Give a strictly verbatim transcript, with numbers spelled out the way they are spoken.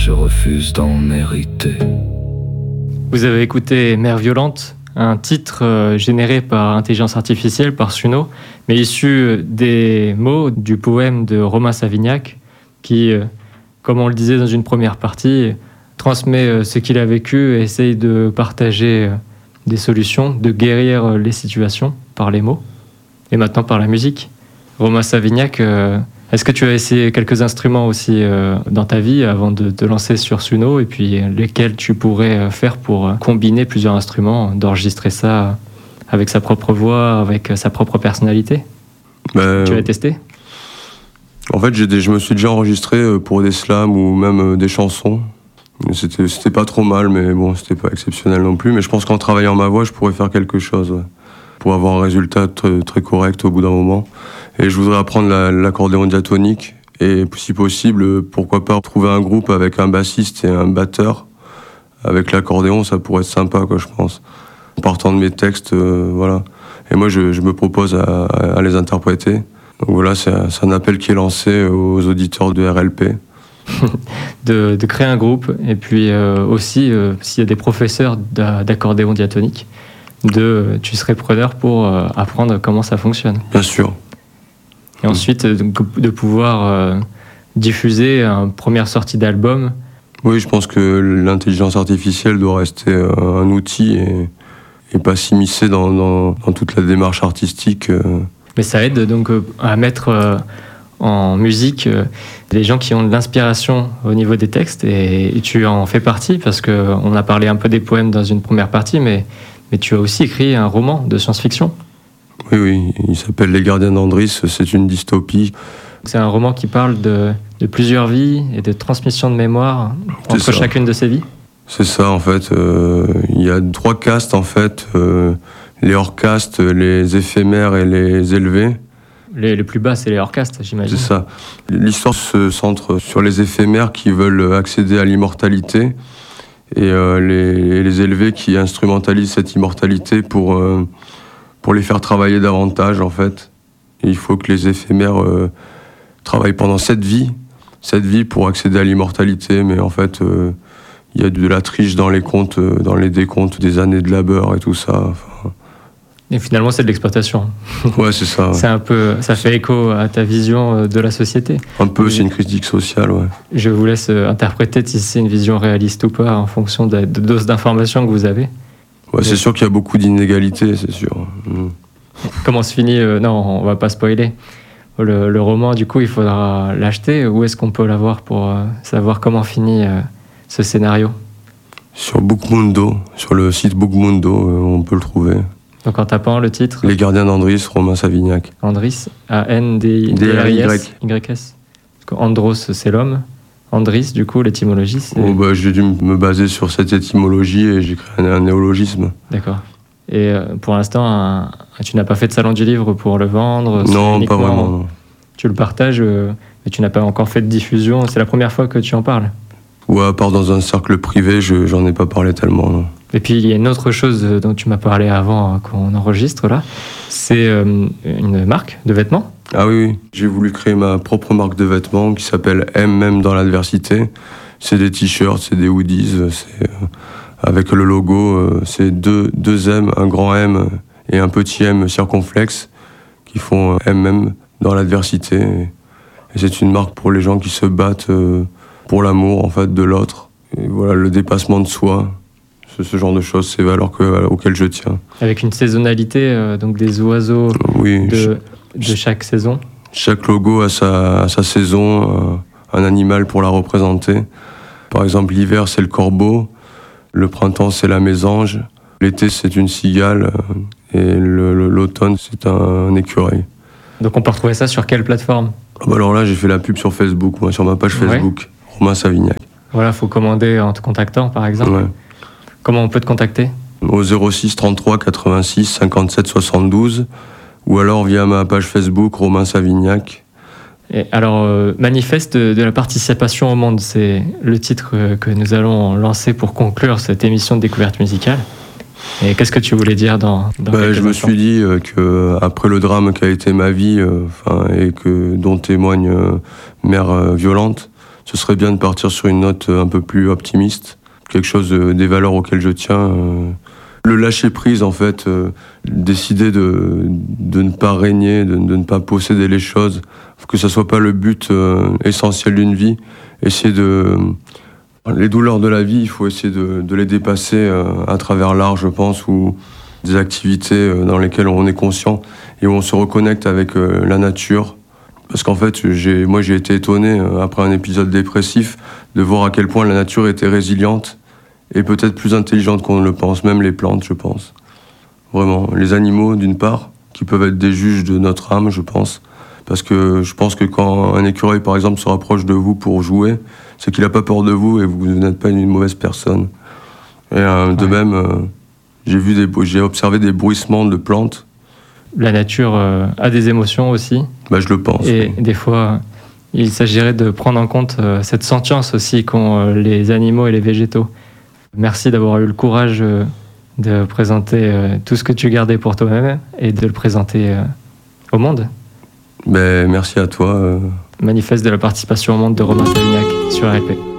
je refuse d'en mériter. Vous avez écouté Mère violente, un titre euh, généré par intelligence artificielle, par Suno, mais issu des mots du poème de Romain Savignac, qui, euh, comme on le disait dans une première partie, transmet euh, ce qu'il a vécu et essaye de partager euh, des solutions, de guérir euh, les situations par les mots, et maintenant par la musique. Romain Savignac, euh, est-ce que tu as essayé quelques instruments aussi euh, dans ta vie avant de te lancer sur Suno, et puis lesquels tu pourrais faire pour combiner plusieurs instruments, d'enregistrer ça avec sa propre voix, avec sa propre personnalité? bah, Tu l'as testé? En fait, j'ai des, je me suis déjà enregistré pour des slams ou même des chansons. C'était, c'était pas trop mal, mais bon, c'était pas exceptionnel non plus. Mais je pense qu'en travaillant ma voix, je pourrais faire quelque chose ouais, pour avoir un résultat très, très correct au bout d'un moment. Et je voudrais apprendre la, l'accordéon diatonique et si possible, pourquoi pas trouver un groupe avec un bassiste et un batteur. Avec l'accordéon, ça pourrait être sympa, quoi, je pense. En partant de mes textes, euh, voilà. Et moi, je, je me propose à, à les interpréter. Donc voilà, c'est, c'est un appel qui est lancé aux auditeurs de R L P. de, de créer un groupe et puis euh, aussi, euh, s'il y a des professeurs d'accordéon diatonique, de, tu serais preneur pour euh, apprendre comment ça fonctionne. Bien sûr. Et ensuite, de pouvoir euh, diffuser une première sortie d'album. Oui, je pense que l'intelligence artificielle doit rester euh, un outil et, et pas s'immiscer dans, dans, dans toute la démarche artistique. Euh. Mais ça aide donc euh, à mettre euh, en musique euh, des gens qui ont de l'inspiration au niveau des textes, et, et tu en fais partie, parce qu'on a parlé un peu des poèmes dans une première partie, mais, mais tu as aussi écrit un roman de science-fiction. Oui, oui, il s'appelle Les Gardiens d'Andris, c'est une dystopie. C'est un roman qui parle de, de plusieurs vies et de transmission de mémoire entre ça. Chacune de ces vies. C'est ça, en fait. Euh, il y a trois castes, en fait. Euh, les hors-castes, les éphémères et les élevés. Les, les plus bas, c'est les hors-castes, j'imagine. C'est ça. L'histoire se centre sur les éphémères qui veulent accéder à l'immortalité et euh, les, les élevés qui instrumentalisent cette immortalité pour... Euh, pour les faire travailler davantage, en fait. Et il faut que les éphémères euh, travaillent pendant sept vies, sept vies pour accéder à l'immortalité, mais en fait, il euh, y a de la triche dans les comptes, euh, dans les décomptes des années de labeur et tout ça. Enfin... Et finalement, c'est de l'exploitation. Ouais, c'est ça. Ouais. C'est un peu, ça fait écho à ta vision de la société. Un peu, c'est une critique sociale, ouais. Je vous laisse interpréter si c'est une vision réaliste ou pas, en fonction de la dose d'informations que vous avez. Ouais, c'est sûr qu'il y a beaucoup d'inégalités, c'est sûr. Mmh. Comment se finit euh, Non, on va pas spoiler. Le, le roman, du coup, il faudra l'acheter. Où est-ce qu'on peut l'avoir pour euh, savoir comment finit euh, ce scénario? Sur Bookmundo, sur le site Bookmundo, euh, on peut le trouver. Donc en tapant le titre Les Gardiens d'Andris, Romain Savignac. Andris, A N D R I S Y S. Andros, c'est l'homme. Andris, du coup, l'étymologie, c'est... Oh, bah, j'ai dû me baser sur cette étymologie et j'ai créé un, un néologisme. D'accord. Et euh, pour l'instant, un, tu n'as pas fait de salon du livre pour le vendre? Non, pas vraiment. Non. Tu le partages, euh, mais tu n'as pas encore fait de diffusion. C'est la première fois que tu en parles? Ouais, à part dans un cercle privé, je, j'en ai pas parlé tellement. Non. Et puis, il y a une autre chose dont tu m'as parlé avant euh, qu'on enregistre, là. C'est euh, une marque de vêtements. Ah oui, oui, j'ai voulu créer ma propre marque de vêtements qui s'appelle M même dans l'adversité. C'est des t-shirts, c'est des hoodies, c'est, euh, avec le logo, euh, c'est deux, deux M, un grand M et un petit M circonflexe qui font euh, M même dans l'adversité. Et, et c'est une marque pour les gens qui se battent euh, pour l'amour en fait de l'autre. Et voilà, le dépassement de soi. Ce, ce genre de choses, c'est valeurs que, auxquelles je tiens. Avec une saisonnalité, euh, donc des oiseaux oui, de... Je... de chaque saison? Chaque logo a sa, a sa saison, euh, un animal pour la représenter. Par exemple, l'hiver, c'est le corbeau, le printemps, c'est la mésange, l'été, c'est une cigale, euh, et le, le, l'automne, c'est un, un écureuil. Donc on peut retrouver ça sur quelle plateforme? Ah bah alors là, j'ai fait la pub sur Facebook, moi, sur ma page Facebook, ouais. Romain Savignac. Voilà, il faut commander en te contactant, par exemple. Ouais. Comment on peut te contacter? Au zéro six trente-trois quatre-vingt-six cinquante-sept soixante-douze, ou alors via ma page Facebook, Romain Savignac. Et alors, euh, Manifeste de, de la participation au monde, c'est le titre euh, que nous allons lancer pour conclure cette émission de découverte musicale. Et qu'est-ce que tu voulais dire dans, dans bah, Je me suis dit euh, qu'après le drame qu'a été ma vie, euh, et que, dont témoigne euh, Mère euh, violente, ce serait bien de partir sur une note un peu plus optimiste, quelque chose, euh, des valeurs auxquelles je tiens. Euh, le lâcher prise, en fait, euh, décider de, de ne pas régner, de, de ne pas posséder les choses, que ça soit pas le but euh, essentiel d'une vie. Essayer de... Les douleurs de la vie, il faut essayer de, de les dépasser euh, à travers l'art, je pense, ou des activités euh, dans lesquelles on est conscient et où on se reconnecte avec euh, la nature. Parce qu'en fait, j'ai, moi j'ai été étonné, euh, après un épisode dépressif, de voir à quel point la nature était résiliente et peut-être plus intelligente qu'on ne le pense, même les plantes, je pense. Vraiment, les animaux, d'une part, qui peuvent être des juges de notre âme, je pense. Parce que je pense que quand un écureuil, par exemple, se rapproche de vous pour jouer, c'est qu'il n'a pas peur de vous et vous n'êtes pas une mauvaise personne. Et euh, de ouais. même, euh, j'ai, vu des, j'ai observé des bruissements de plantes. La nature euh, a des émotions aussi. Bah, je le pense. Et oui. Des fois, il s'agirait de prendre en compte euh, cette sentience aussi qu'ont euh, les animaux et les végétaux. Merci d'avoir eu le courage euh, de présenter euh, tout ce que tu gardais pour toi-même et de le présenter euh, au monde. Ben, merci à toi. Euh... Manifeste de la participation au monde de Romain Savignac sur R L P.